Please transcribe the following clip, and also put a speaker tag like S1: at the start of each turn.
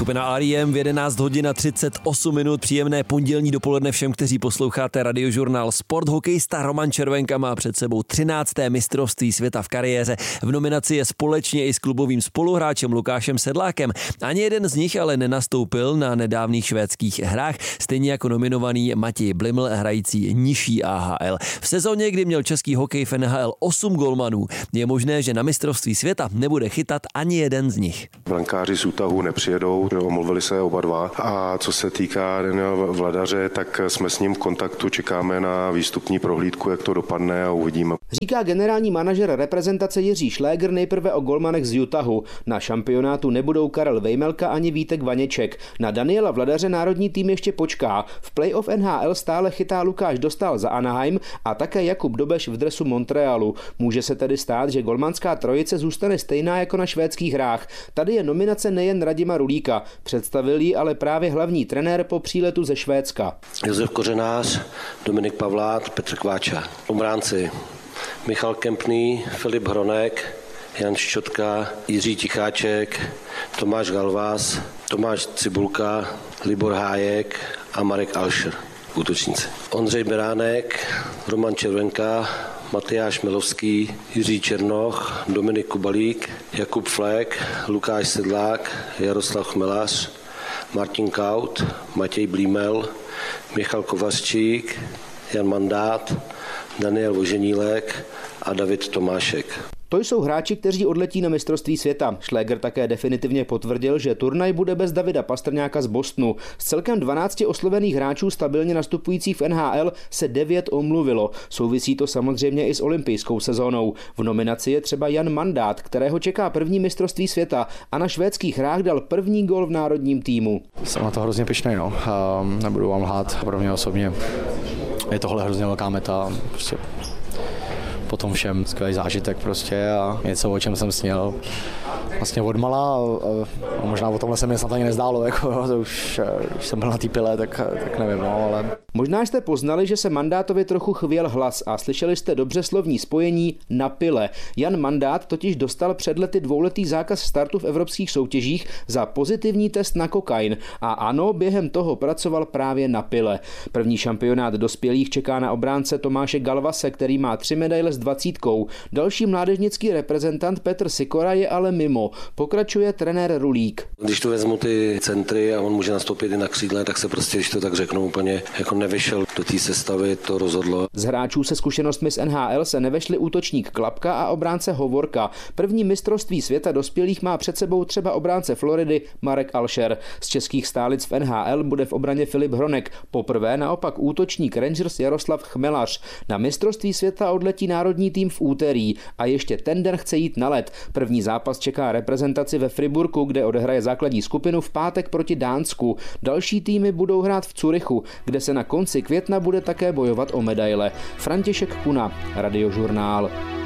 S1: Skupina R.E.M. v 11 hodin a 38 minut. Příjemné pondělní dopoledne všem, kteří posloucháte Radiožurnál Sport. Hokejista Roman Červenka má před sebou 13. mistrovství světa v kariéře. V nominaci je společně i s klubovým spoluhráčem Lukášem Sedlákem. Ani jeden z nich ale nenastoupil na nedávných švédských hrách, stejně jako nominovaný Matěj Bliml, hrající nižší AHL. V sezóně, kdy měl český hokej v NHL 8 golmanů, je možné, že na mistrovství světa nebude chytat ani jeden z nich.
S2: Brankáři z útahu nepřijedou, omluvili se oba dva. A co se týká Daniela Vladaře, tak jsme s ním v kontaktu, čekáme na výstupní prohlídku, jak to dopadne a uvidíme.
S3: Říká generální manažer reprezentace Jiří Šléger nejprve o golmanech z Utahu. Na šampionátu nebudou Karel Vejmelka ani Vítek Vaněček. Na Daniela Vladaře národní tým ještě počká. V playoff NHL stále chytá Lukáš Dostál za Anaheim a také Jakub Dobeš v dresu Montrealu. Může se tedy stát, že golmanská trojice zůstane stejná jako na švédských hrách. Tady je nominace nejen Radima Rulíka, představil ji ale právě hlavní trenér po příletu ze Švédska.
S4: Josef Kořenář, Dominik Pavlát, Petr Kváča. Obránci Michal Kempný, Filip Hronek, Jan Ščotka, Jiří Ticháček, Tomáš Galvás, Tomáš Cibulka, Libor Hájek a Marek Alšer. Útočníci. Ondřej Beránek, Roman Červenka, Matyáš Milovský, Jiří Černoch, Dominik Kubalík, Jakub Flek, Lukáš Sedlák, Jaroslav Chmelař, Martin Kaut, Matěj Blímel, Michal Kovařčík, Jan Mandát, Daniel Voženílek a David Tomášek.
S3: To jsou hráči, kteří odletí na mistrovství světa. Šléger také definitivně potvrdil, že turnaj bude bez Davida Pastrňáka z Bostonu. Z celkem 12 oslovených hráčů stabilně nastupujících v NHL se 9 omluvilo. Souvisí to samozřejmě i s olympijskou sezónou. V nominaci je třeba Jan Mandát, kterého čeká první mistrovství světa a na švédských hrách dal první gól v národním týmu.
S5: Jsem na to hrozně pyšnej, nebudu vám lhát, pro mě osobně je tohle hrozně velká meta. Prostě po tom všem skvělý zážitek prostě a něco, o čem jsem snil vlastně odmala a možná o tomhle se mi snad ani nezdálo, jako, už jsem byl na té pile, tak nevím, ale...
S3: Možná jste poznali, že se Mandátovi trochu chvěl hlas a slyšeli jste dobře slovní spojení na pile. Jan Mandát totiž dostal před lety dvouletý zákaz startu v evropských soutěžích za pozitivní test na kokain a ano, během toho pracoval právě na pile. První šampionát dospělých čeká na obránce Tomáše Galvase, který má 3 medaile s 20. Další mládežnický reprezentant Petr Sikora je ale mimo. Pokračuje trenér Rulík.
S4: Když tu vezmu ty centry a on může nastoupit i na křídle, tak se prostě, když to tak řeknu, úplně jako nevyšel do té sestavy, to rozhodlo.
S3: Z hráčů se zkušenostmi z NHL se nevešli útočník Klapka a obránce Hovorka. První mistrovství světa dospělých má před sebou třeba obránce Floridy Marek Alšer. Z českých stálic v NHL bude v obraně Filip Hronek. Poprvé naopak útočník Rangers Jaroslav Chmelař. Na mistrovství světa odletí národní tým v úterý a ještě ten den chce jít na led. První zápas čeká reprezentaci ve Friburku, kde odehraje základní skupinu v pátek proti Dánsku. Další týmy budou hrát v Curychu, kde se na konci května bude také bojovat o medaile. František Kuna, Radiožurnál.